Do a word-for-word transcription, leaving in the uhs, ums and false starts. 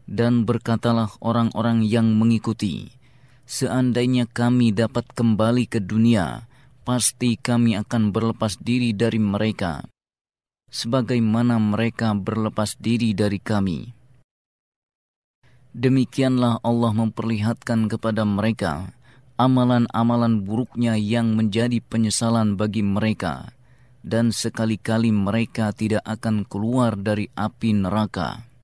Dan berkatalah orang-orang yang mengikuti, seandainya kami dapat kembali ke dunia, pasti kami akan berlepas diri dari mereka, sebagaimana mereka berlepas diri dari kami. Demikianlah Allah memperlihatkan kepada mereka amalan-amalan buruknya yang menjadi penyesalan bagi mereka, dan sekali-kali mereka tidak akan keluar dari api neraka.